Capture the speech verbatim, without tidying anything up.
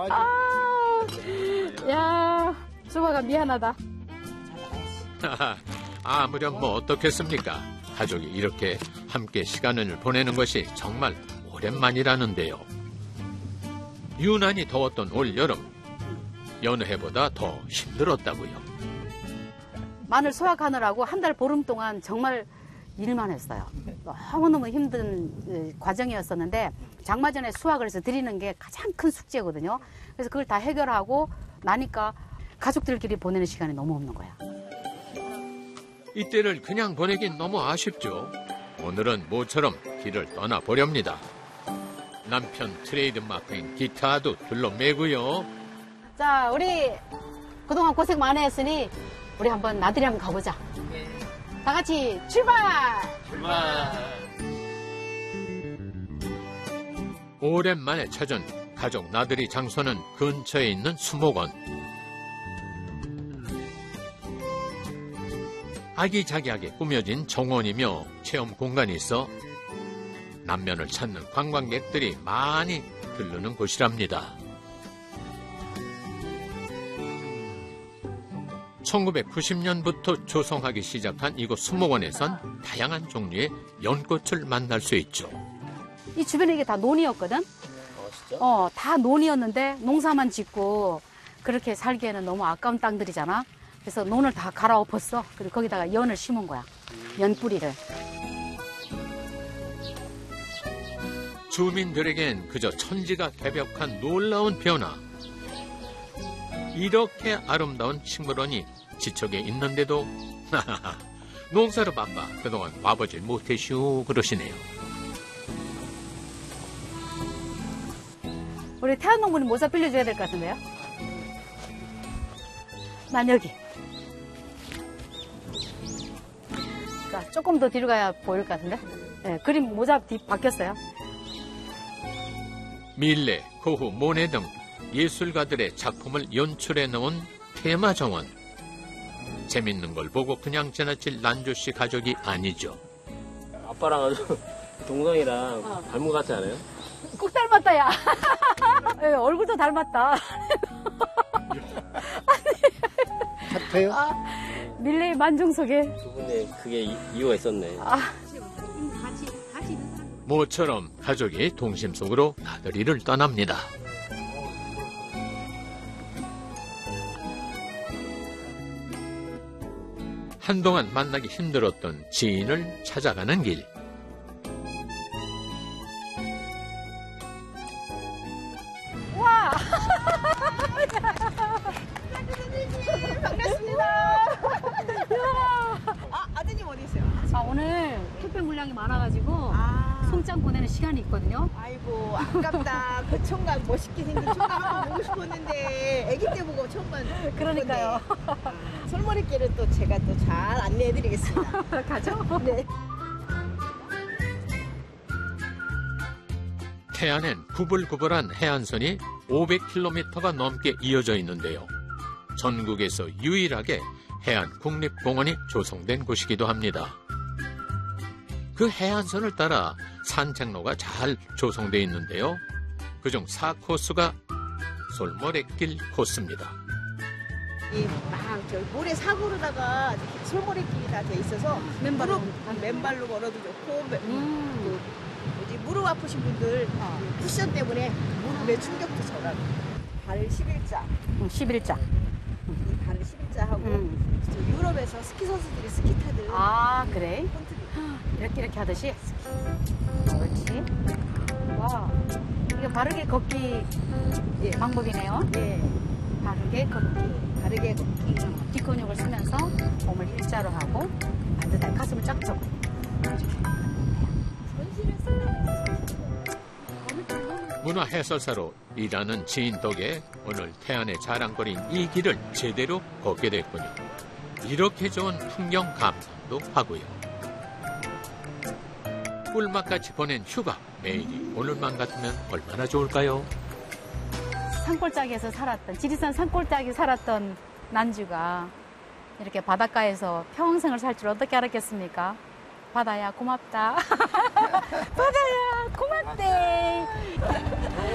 아, 야, 수박아 미안하다. 아무렴 뭐 어떻겠습니까? 가족이 이렇게 함께 시간을 보내는 것이 정말 오랜만이라는데요. 유난히 더웠던 올 여름, 여느 해보다 더 힘들었다고요. 마늘 수확하느라고 한 달 보름 동안 정말 일만 했어요. 너무너무 힘든 과정이었었는데 장마 전에 수확을 해서 드리는 게 가장 큰 숙제거든요. 그래서 그걸 다 해결하고 나니까 가족들끼리 보내는 시간이 너무 없는 거야. 이때를 그냥 보내긴 너무 아쉽죠. 오늘은 모처럼 길을 떠나보렵니다. 남편 트레이드 마크인 기타도 둘러매고요. 자, 우리 그동안 고생 많이 했으니 우리 한번 나들이 한번 가보자. 다 같이 출발! 출발! 오랜만에 찾은 가족 나들이 장소는 근처에 있는 수목원. 아기자기하게 꾸며진 정원이며 체험 공간이 있어 남면을 찾는 관광객들이 많이 들르는 곳이랍니다. 천구백구십 년부터 조성하기 시작한 이곳 수목원에선 다양한 종류의 연꽃을 만날 수 있죠. 이 주변에 이게 다 논이었거든? 어, 진짜? 어, 다 논이었는데 농사만 짓고 그렇게 살기에는 너무 아까운 땅들이잖아. 그래서 논을 다 갈아엎었어. 그리고 거기다가 연을 심은 거야. 연 뿌리를. 주민들에겐 그저 천지가 개벽한 놀라운 변화. 이렇게 아름다운 식물원이 지척에 있는데도 농사로 바빠 그동안 와보질 못했슈 그러시네요. 우리 태안농부님 모자 빌려줘야 될 것 같은데요? 난 여기. 자, 조금 더 뒤로 가야 보일 것 같은데? 네, 그림 모자 뒤 바뀌었어요. 밀레, 고흐, 모네 등 예술가들의 작품을 연출해 놓은 테마 정원. 재밌는 걸 보고 그냥 지나칠 난조 씨 가족이 아니죠. 아빠랑 아주 동성이랑 어. 닮은 것 같지 않아요? 꼭 닮았다, 야. 네, 얼굴도 닮았다. 같아요? 아, 밀레의 만중석에. 두 분의 그게 이, 이유가 있었네. 아. 모처럼 가족이 동심 속으로 나들이를 떠납니다. 한동안 만나기 힘들었던 지인을 찾아가는 길. 와! 반갑습니다. 아, 아드님 어디 있어요? 아, 오늘 택배 물량이 많아가지고 아, 송장 보내는 시간이 있거든요. 아이고, 아깝다. 그 총각 멋있게 생긴 총각 한번 보고 싶었는데 아기 때 보고 처음 봤는데. 그러니까요. 아, 솔머리길은 또 제가 또 잘 안내해드리겠습니다. 가죠? 네. 태안엔 구불구불한 해안선이 오백 킬로미터가 넘게 이어져 있는데요. 전국에서 유일하게 해안 국립공원이 조성된 곳이기도 합니다. 그 해안선을 따라 산책로가 잘 조성되어 있는데요. 그중 사 코스가 솔모래길 코스입니다. 이 막 저 모래 사고로다가 솔머리길이 다 돼 있어서 맨발로. 무릎, 맨발로 걸어도 좋고 음. 그 뭐지 무릎 아프신 분들 그 쿠션 때문에 무릎에 충격도 덜하고 발 십일자 음, 십일자. 이 발을 십일자 하고 음. 저 유럽에서 스키 선수들이 스키 타듯 아, 그래? 컨트리. 이렇게 이렇게 하듯이. 그렇지. 와, 이게 바르게 걷기 예. 방법이네요. 예. 바르게 걷기. 바르게 걷기. 뒷근육을 쓰면서 몸을 일자로 하고 반듯하게 가슴을 쫙 펴고. 문화 해설사로 일하는 지인 덕에 오늘 태안의 자랑거리인 이 길을 제대로 걷게 됐군요. 이렇게 좋은 풍경 감상도 하고요. 꿀맛같이 보낸 휴가 매일이 오늘만 같으면 얼마나 좋을까요? 산골짜기에서 살았던, 지리산 산골짜기 살았던 난주가 이렇게 바닷가에서 평생을 살 줄 어떻게 알았겠습니까? 바다야 고맙다. 바다야 고맙대.